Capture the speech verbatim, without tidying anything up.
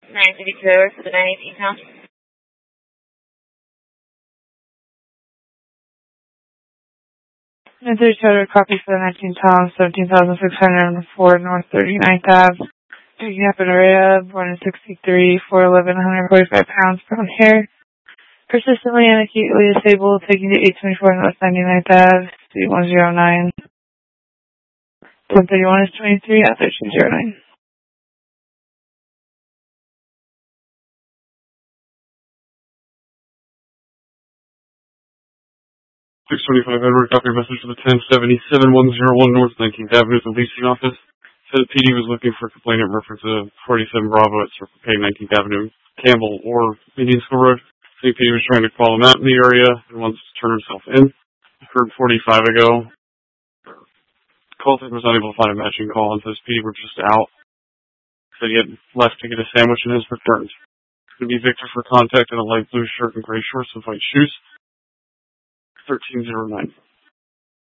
nine fifty-two for the nine eighteen pound. And three total copy for the nineteen pounds, seventeen thousand six hundred four North thirty-ninth Avenue. Picking up an area of one sixty-three, four eleven, one forty-five pounds, brown hair. Persistently and acutely disabled, taking to eight twenty-four North ninety-ninth Avenue, C one oh nine. one thirty-one is twenty-three at thirteen oh nine. six twenty-five Edward, copy your message for the ten seventy-seven one oh one North nineteenth Avenue, the leasing office. Said P D was looking for a complainant reference to forty-seven Bravo at Circle K, nineteenth Avenue, Campbell, or Indian School Road. C P D was trying to call him out in the area and wants to turn himself in. Heard forty-five ago. Call center was unable to find a matching call and says P D were just out. Said he had left to get a sandwich and has returned. Could be Victor for contact in a light blue shirt and gray shorts with white shoes. thirteen oh nine.